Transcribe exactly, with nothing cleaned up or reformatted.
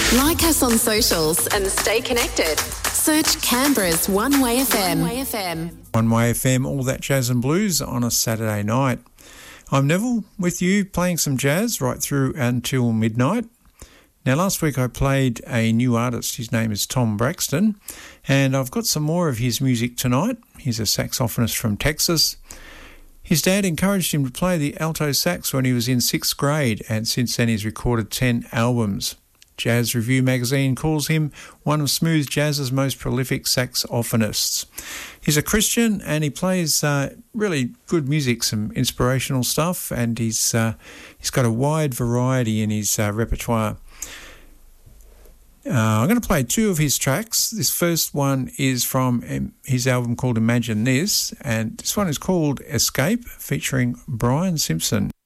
Like us on socials and stay connected. Search Canberra's One Way F M. One Way F M. One Way F M, all that jazz and blues on a Saturday night. I'm Neville with you, playing some jazz right through until midnight. Now, last week I played a new artist. His name is Tom Braxton, and I've got some more of his music tonight. He's a saxophonist from Texas. His dad encouraged him to play the alto sax when he was in sixth grade, and since then he's recorded ten albums. Jazz Review magazine calls him one of smooth jazz's most prolific saxophonists. He's a Christian and he plays uh, really good music, some inspirational stuff, and he's uh, he's got a wide variety in his uh, repertoire. Uh, I'm going to play two of his tracks. This first one is from um, his album called Imagine This, and this one is called Escape, featuring Brian Simpson.